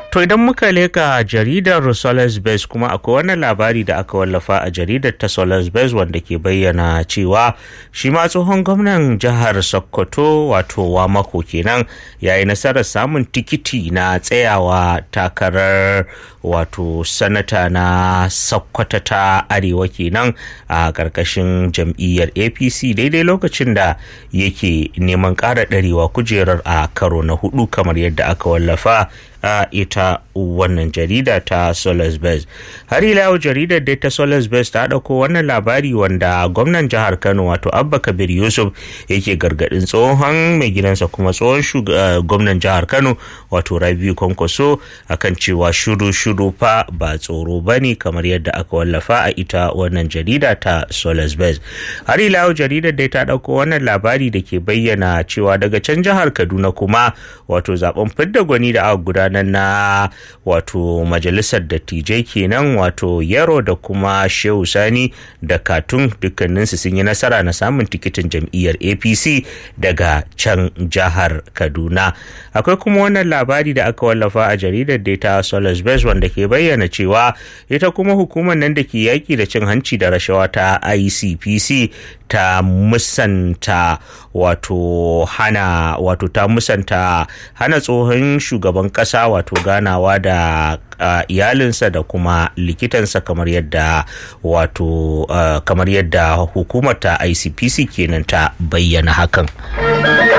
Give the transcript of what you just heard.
To idan muka leka jaridar Solas Base kuma akwai wannan labari da aka wallafa a jaridar ta Solas Base wanda ke bayyana cewa shi ma tsohon gwamnan jihar Sokoto wato Wamako kenan yayi nasarar samun tikiti na tsayawa takarar wato sanata na Sokoto ta Arewa kenan a karkashin jam'iyyar APC daidai lokacin da yake neman ƙara ɗarewa kujerar a karo na 4 kamar yadda aka wallafa a ita wannan jarida ta Solas Base. Har ila yau jaridar dai ta Solas Base ta dauko wannan labari wanda gwamnan jihar Kano wato Abba Kabir Yusuf yake gargadin tsohon mai gidansa kuma tsohon gwamnan jihar Kano wato Rabiu Kwankwaso akan cewa shiru fa ba tsoro bane kamar yadda aka wallafa a ita wannan jarida ta Solas Base. Har ila yau jaridar dai ta dauko wannan labari da ke bayyana cewa daga can jihar Kaduna kuma wato zaben fidda gwani da aka gudanar na wato majalisar dattijai kenan wato Yaro da kuma Shehu Sani da Katun dukkaninsu sun yi nasara na samun tikitin jam'iyyar APC daga can jihar Kaduna. Akwai kuma wannan labari da aka wallafa a jaridar Data Solas Base wanda ke bayyana cewa ita kuma hukumar nan da ke yaki da cin hanci da rashawa ta ICPC ta musanta hana tsohon shugaban kasa wato ganawa da iyalinsa da kuma likitansa kamar yadda hukumar ta ICPC kenan ta bayyana hakan.